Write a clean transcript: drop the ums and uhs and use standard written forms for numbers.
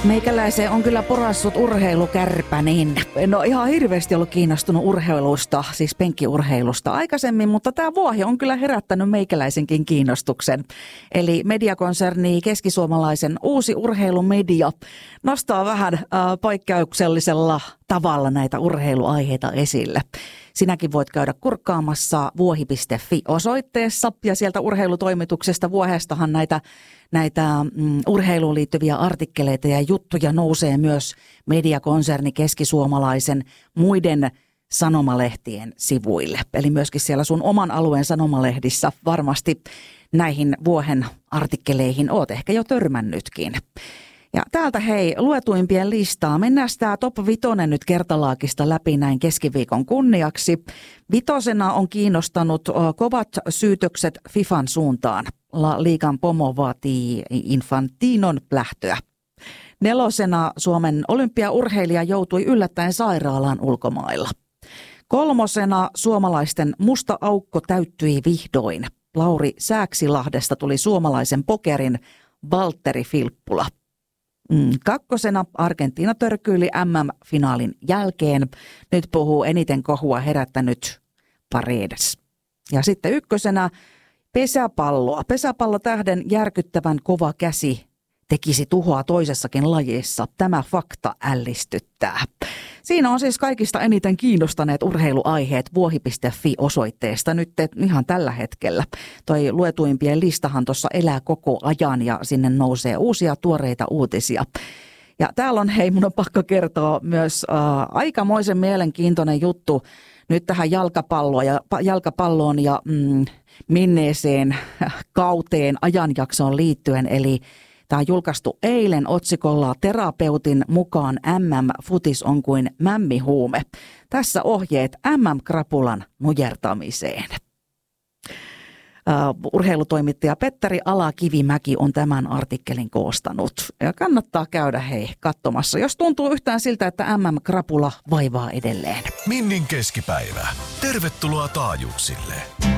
Meikäläiseen on kyllä porassut urheilukärpä, niin en ole ihan hirveästi ollut kiinnostunut urheilusta, siis penkkiurheilusta aikaisemmin, mutta tämä vuohi on kyllä herättänyt meikäläisenkin kiinnostuksen. Eli mediakonserni Keskisuomalaisen uusi urheilumedia nostaa vähän poikkeuksellisella tavalla näitä urheiluaiheita esille. Sinäkin voit käydä kurkkaamassa vuohi.fi-osoitteessa ja sieltä urheilutoimituksesta Vuohestahan näitä urheiluun liittyviä artikkeleita ja juttuja nousee myös mediakonserni Keskisuomalaisen muiden sanomalehtien sivuille. Eli myöskin siellä sun oman alueen sanomalehdissä varmasti näihin Vuohen artikkeleihin oot ehkä jo törmännytkin. Ja täältä hei, luetuimpien listaa. Mennään tämä top 5 nyt kertalaakista läpi näin keskiviikon kunniaksi. 5 on kiinnostanut kovat syytökset FIFAn suuntaan. Liigan pomo vaatii Infantinon lähtöä. 4 Suomen olympiaurheilija joutui yllättäen sairaalaan ulkomailla. 3 suomalaisten musta aukko täyttyi vihdoin. Lauri Sääksilahdesta tuli suomalaisen pokerin Valtteri Filppula. 2 Argentiina törkyili MM-finaalin jälkeen. Nyt puhuu eniten kohua herättänyt Paredes. Ja sitten 1 pesäpalloa. Pesäpallotähden järkyttävän kova käsi tekisi tuhoa toisessakin lajissa. Tämä fakta ällistyttää. Siinä on siis kaikista eniten kiinnostaneet urheiluaiheet vuohi.fi-osoitteesta nyt ihan tällä hetkellä. Toi luetuimpien listahan tuossa elää koko ajan ja sinne nousee uusia tuoreita uutisia. Ja täällä on, hei, mun on pakko kertoa myös aikamoisen mielenkiintoinen juttu nyt tähän jalkapalloon ja menneeseen kauteen ajanjaksoon liittyen. Eli tämä on julkaistu eilen otsikolla terapeutin mukaan MM-futis on kuin mämmihuume. Tässä ohjeet MM-krapulan nujertamiseen. Urheilutoimittaja Petteri Ala-Kivimäki on tämän artikkelin koostanut. Ja kannattaa käydä katsomassa, jos tuntuu yhtään siltä, että MM-krapula vaivaa edelleen. Minnin keskipäivä. Tervetuloa taajuuksille.